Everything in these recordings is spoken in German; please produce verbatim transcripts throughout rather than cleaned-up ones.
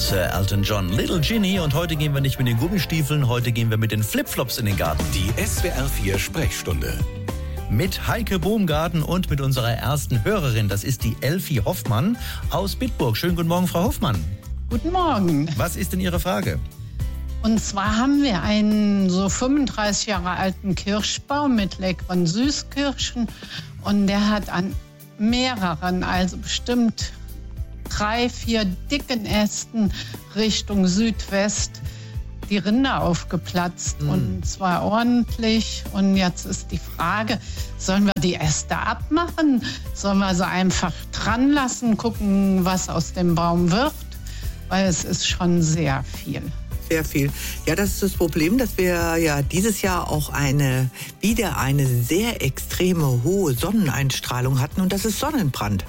Sir Elton John, Little Ginny. Und heute gehen wir nicht mit den Gummistiefeln, heute gehen wir mit den Flipflops in den Garten. Die S W R vier Sprechstunde. Mit Heike Bohmgarten und mit unserer ersten Hörerin, das ist die Elfi Hoffmann aus Bitburg. Schönen guten Morgen, Frau Hoffmann. Guten Morgen. Was ist denn Ihre Frage? Und zwar haben wir einen so fünfunddreißig Jahre alten Kirschbaum mit leckeren Süßkirschen und der hat an mehreren, also bestimmt drei, vier dicken Ästen Richtung Südwest die Rinde aufgeplatzt mm. und zwar ordentlich. Und jetzt ist die Frage, sollen wir die Äste abmachen? Sollen wir sie einfach dran lassen, gucken, was aus dem Baum wird? Weil es ist schon sehr viel. Sehr viel. Ja, das ist das Problem, dass wir ja dieses Jahr auch eine, wieder eine sehr extreme hohe Sonneneinstrahlung hatten und das ist Sonnenbrand.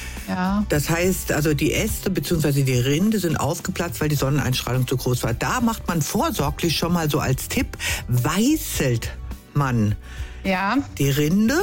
Ja. Das heißt, also die Äste bzw. die Rinde sind aufgeplatzt, weil die Sonneneinstrahlung zu groß war. Da macht man vorsorglich schon mal so als Tipp, weißelt man ja. die Rinde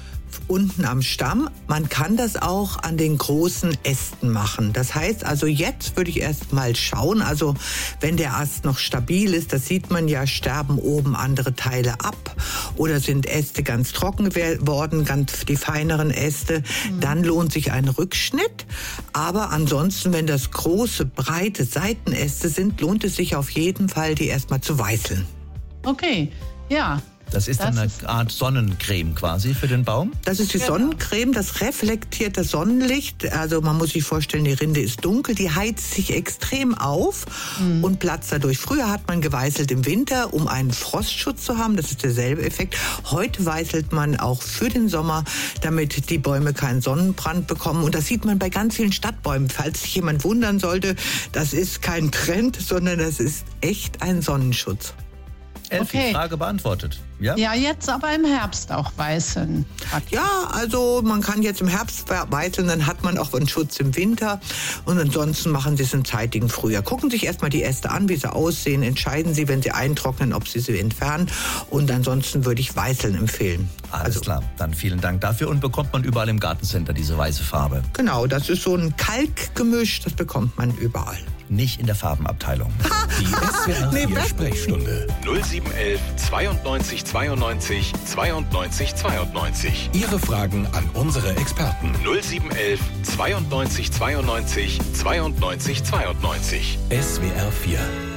unten am Stamm. Man kann das auch an den großen Ästen machen. Das heißt also, jetzt würde ich erst mal schauen, also wenn der Ast noch stabil ist, das sieht man ja, sterben oben andere Teile ab oder sind Äste ganz trocken geworden, ganz die feineren Äste, mhm. dann lohnt sich ein Rückschnitt. Aber ansonsten, wenn das große, breite Seitenäste sind, lohnt es sich auf jeden Fall, die erstmal zu weißeln. Okay, ja. Das ist dann eine Art Sonnencreme quasi für den Baum? Das ist die Genau. Sonnencreme, das reflektiert das Sonnenlicht. Also man muss sich vorstellen, die Rinde ist dunkel, die heizt sich extrem auf mhm. und platzt dadurch. Früher hat man geweißelt im Winter, um einen Frostschutz zu haben. Das ist derselbe Effekt. Heute weißelt man auch für den Sommer, damit die Bäume keinen Sonnenbrand bekommen. Und das sieht man bei ganz vielen Stadtbäumen. Falls sich jemand wundern sollte, das ist kein Trend, sondern das ist echt ein Sonnenschutz. Elfi, Okay. Frage beantwortet. Ja? Ja, jetzt aber im Herbst auch weißeln. Ja, also man kann jetzt im Herbst weißeln, dann hat man auch einen Schutz im Winter. Und ansonsten machen Sie es im zeitigen Frühjahr. Gucken sich erstmal die Äste an, wie sie aussehen. Entscheiden Sie, wenn sie eintrocknen, ob Sie sie entfernen. Und ansonsten würde ich weißeln empfehlen. Alles also, klar, dann vielen Dank dafür. Und bekommt man überall im Gartencenter diese weiße Farbe? Genau, das ist so ein Kalkgemisch, das bekommt man überall. Nicht in der Farbenabteilung. Die S W R vier Nee, Sprechstunde. null sieben eins eins zweiundneunzig zweiundneunzig zweiundneunzig zweiundneunzig. Ihre Fragen an unsere Experten. null sieben eins eins zweiundneunzig zweiundneunzig zweiundneunzig zweiundneunzig. S W R vier.